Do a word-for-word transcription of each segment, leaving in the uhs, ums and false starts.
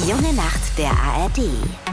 Die junge Nacht der A R D.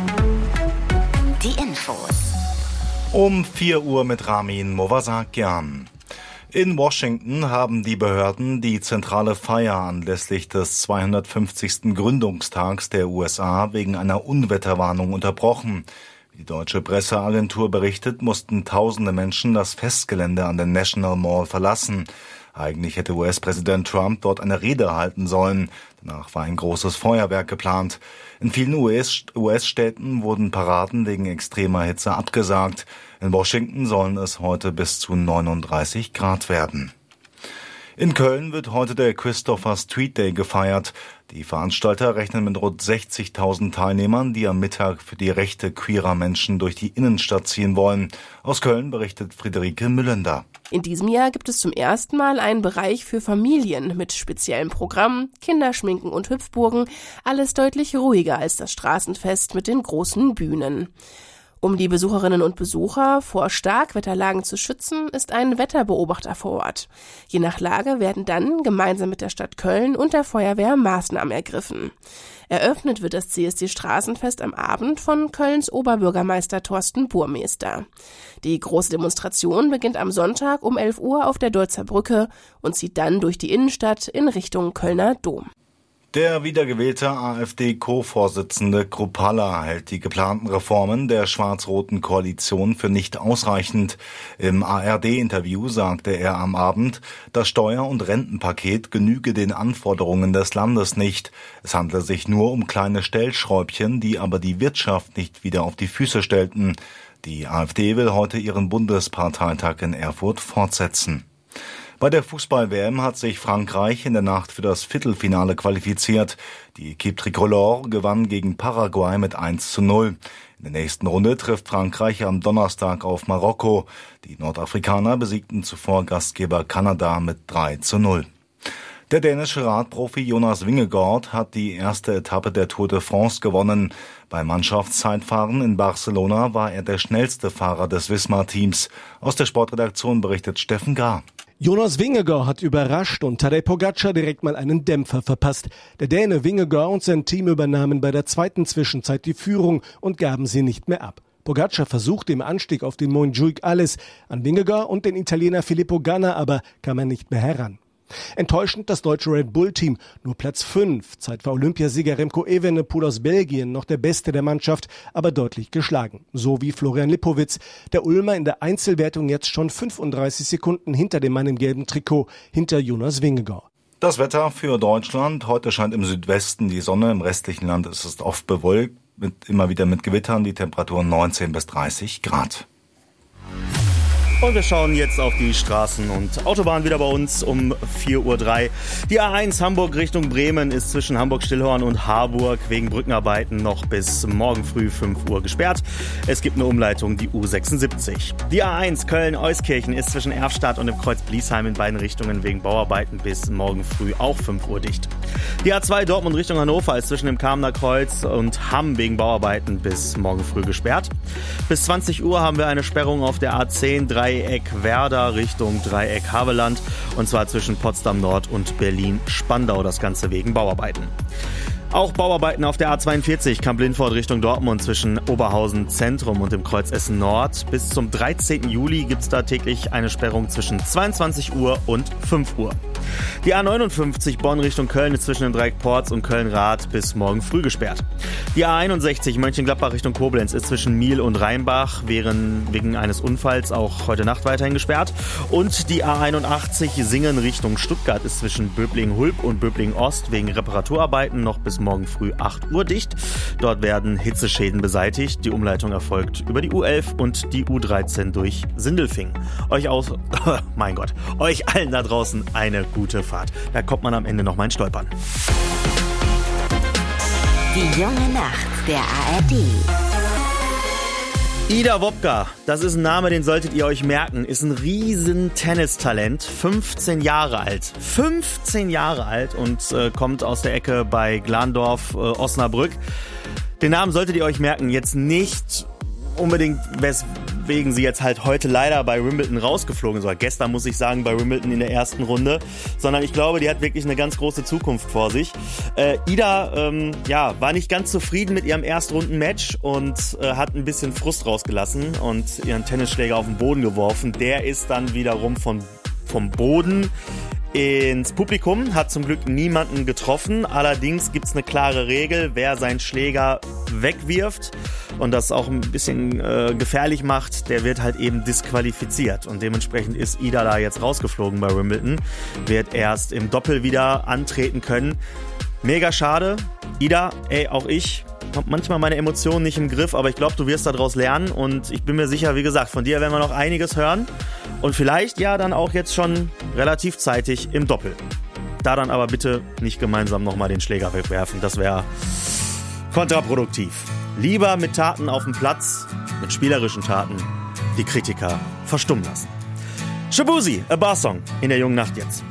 Die Infos. Um vier Uhr mit Ramin Movasakian. In Washington haben die Behörden die zentrale Feier anlässlich des zweihundertfünfzigsten Gründungstags der U S A wegen einer Unwetterwarnung unterbrochen. Wie die deutsche Presseagentur berichtet, mussten tausende Menschen das Festgelände an der National Mall verlassen. Eigentlich hätte U S-Präsident Trump dort eine Rede halten sollen. Danach war ein großes Feuerwerk geplant. In vielen U S-Städten wurden Paraden wegen extremer Hitze abgesagt. In Washington sollen es heute bis zu neununddreißig Grad werden. In Köln wird heute der Christopher Street Day gefeiert. Die Veranstalter rechnen mit rund sechzigtausend Teilnehmern, die am Mittag für die Rechte queerer Menschen durch die Innenstadt ziehen wollen. Aus Köln berichtet Friederike Müllender. In diesem Jahr gibt es zum ersten Mal einen Bereich für Familien mit speziellen Programmen, Kinderschminken und Hüpfburgen. Alles deutlich ruhiger als das Straßenfest mit den großen Bühnen. Um die Besucherinnen und Besucher vor Starkwetterlagen zu schützen, ist ein Wetterbeobachter vor Ort. Je nach Lage werden dann gemeinsam mit der Stadt Köln und der Feuerwehr Maßnahmen ergriffen. Eröffnet wird das C S D-Straßenfest am Abend von Kölns Oberbürgermeister Thorsten Burmester. Die große Demonstration beginnt am Sonntag um elf Uhr auf der Deutzer Brücke und zieht dann durch die Innenstadt in Richtung Kölner Dom. Der wiedergewählte AfD-Co-Vorsitzende Kruppalla hält die geplanten Reformen der schwarz-roten Koalition für nicht ausreichend. Im A R D-Interview sagte er am Abend, das Steuer- und Rentenpaket genüge den Anforderungen des Landes nicht. Es handle sich nur um kleine Stellschräubchen, die aber die Wirtschaft nicht wieder auf die Füße stellten. Die AfD will heute ihren Bundesparteitag in Erfurt fortsetzen. Bei der Fußball-W M hat sich Frankreich in der Nacht für das Viertelfinale qualifiziert. Die Équipe Tricolore gewann gegen Paraguay mit eins zu null. In der nächsten Runde trifft Frankreich am Donnerstag auf Marokko. Die Nordafrikaner besiegten zuvor Gastgeber Kanada mit drei zu null. Der dänische Radprofi Jonas Vingegaard hat die erste Etappe der Tour de France gewonnen. Beim Mannschaftszeitfahren in Barcelona war er der schnellste Fahrer des Visma-Teams. Aus der Sportredaktion berichtet Steffen Gar. Jonas Vingegaard hat überrascht und Tadej Pogačar direkt mal einen Dämpfer verpasst. Der Däne Vingegaard und sein Team übernahmen bei der zweiten Zwischenzeit die Führung und gaben sie nicht mehr ab. Pogačar versuchte im Anstieg auf den Montjuic alles. An Vingegaard und den Italiener Filippo Ganna aber kam er nicht mehr heran. Enttäuschend das deutsche Red Bull-Team, nur Platz fünf. Zeit war Olympiasieger Remco Evenepoel aus Belgien, noch der Beste der Mannschaft, aber deutlich geschlagen. So wie Florian Lipowitz. Der Ulmer in der Einzelwertung jetzt schon fünfunddreißig Sekunden hinter dem Mann im gelben Trikot, hinter Jonas Vingegaard. Das Wetter für Deutschland. Heute scheint im Südwesten die Sonne, im restlichen Land ist es oft bewölkt, mit, immer wieder mit Gewittern, die Temperaturen neunzehn bis dreißig Grad. Und wir schauen jetzt auf die Straßen und Autobahnen wieder bei uns um vier Uhr drei. Die A eins Hamburg Richtung Bremen ist zwischen Hamburg-Stillhorn und Harburg wegen Brückenarbeiten noch bis morgen früh fünf Uhr gesperrt. Es gibt eine Umleitung, die U sechsundsiebzig. Die A eins Köln-Euskirchen ist zwischen Erfstadt und dem Kreuz Bliesheim in beiden Richtungen wegen Bauarbeiten bis morgen früh auch fünf Uhr dicht. Die A zwei Dortmund Richtung Hannover ist zwischen dem Kamener Kreuz und Hamm wegen Bauarbeiten bis morgen früh gesperrt. Bis zwanzig Uhr haben wir eine Sperrung auf der A zehn Dreieck Werder Richtung Dreieck Havelland und zwar zwischen Potsdam Nord und Berlin Spandau, das Ganze wegen Bauarbeiten. Auch Bauarbeiten auf der A zweiundvierzig Kamp-Lintfort Richtung Dortmund zwischen Oberhausen Zentrum und dem Kreuz Essen Nord. Bis zum dreizehnten Juli gibt es da täglich eine Sperrung zwischen zweiundzwanzig Uhr und fünf Uhr. Die A neunundfünfzig Bonn Richtung Köln ist zwischen dem Dreieck Porz und Köln-Rath bis morgen früh gesperrt. Die A einundsechzig Mönchengladbach Richtung Koblenz ist zwischen Miel und Rheinbach während, wegen eines Unfalls auch heute Nacht weiterhin gesperrt. Und die A einundachtzig Singen Richtung Stuttgart ist zwischen Böblingen-Hulb und Böblingen-Ost wegen Reparaturarbeiten noch bis morgen früh acht Uhr dicht. Dort werden Hitzeschäden beseitigt. Die Umleitung erfolgt über die U elf und die U dreizehn durch Sindelfingen. Euch aus, mein Gott, euch allen da draußen eine gute Fahrt. Da kommt man am Ende noch mal ins Stolpern. Die junge Nacht der A R D. Ida Wopka, das ist ein Name, den solltet ihr euch merken, ist ein riesen Tennistalent, fünfzehn Jahre alt, fünfzehn Jahre alt und äh, kommt aus der Ecke bei Glandorf, äh, Osnabrück. Den Namen solltet ihr euch merken, jetzt nicht unbedingt, weswegen sie jetzt halt heute leider bei Wimbledon rausgeflogen ist, oder gestern muss ich sagen, bei Wimbledon in der ersten Runde, sondern ich glaube, die hat wirklich eine ganz große Zukunft vor sich. Äh, Ida ähm, ja, war nicht ganz zufrieden mit ihrem Erstrunden-Match und äh, hat ein bisschen Frust rausgelassen und ihren Tennisschläger auf den Boden geworfen. Der ist dann wiederum von, vom Boden ins Publikum, hat zum Glück niemanden getroffen. Allerdings gibt's eine klare Regel, wer seinen Schläger wegwirft und das auch ein bisschen äh, gefährlich macht, der wird halt eben disqualifiziert. Und dementsprechend ist Ida da jetzt rausgeflogen bei Wimbledon, wird erst im Doppel wieder antreten können. Mega schade. Ida, ey, auch ich hab manchmal meine Emotionen nicht im Griff, aber ich glaube, du wirst daraus lernen und ich bin mir sicher, wie gesagt, von dir werden wir noch einiges hören und vielleicht ja dann auch jetzt schon relativ zeitig im Doppel. Da dann aber bitte nicht gemeinsam nochmal den Schläger wegwerfen, das wäre kontraproduktiv. Lieber mit Taten auf dem Platz, mit spielerischen Taten, die Kritiker verstummen lassen. Shaboozey, A Bar Song in der jungen Nacht jetzt.